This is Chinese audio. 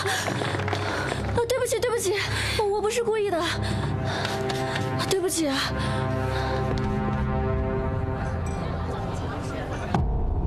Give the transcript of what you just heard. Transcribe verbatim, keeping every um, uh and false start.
啊，对不起，对不起，我不是故意的，对不起啊。